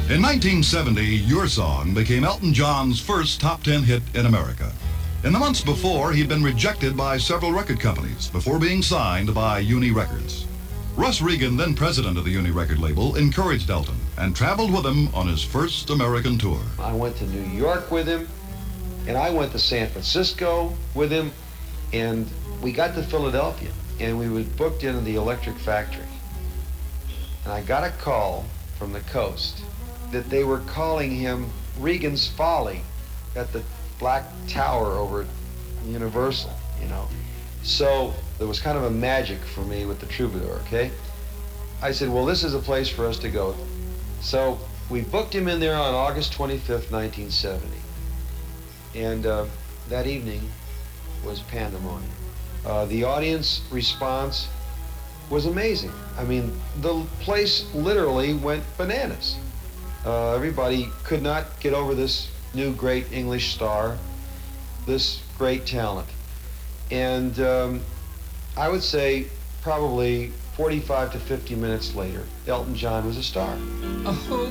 In 1970, Your Song became Elton John's first top 10 hit in America. In the months before, he'd been rejected by several record companies before being signed by Uni Records. Russ Regan, then president of the Uni record label, encouraged Elton and traveled with him on his first American tour. I went to New York with him, and I went to San Francisco with him, and we got to Philadelphia, and we were booked into the Electric Factory. And I got a call from the Coast that they were calling him Regan's Folly at the Black Tower over at Universal, you know. So there was kind of a magic for me with the Troubadour, okay? I said, well, this is a place for us to go. So we booked him in there on August 25th, 1970. And that evening was pandemonium. The audience response was amazing. I mean, the place literally went bananas. Everybody could not get over this new great English star, this great talent. And I would say probably 45 to 50 minutes later, Elton John was a star. Oh.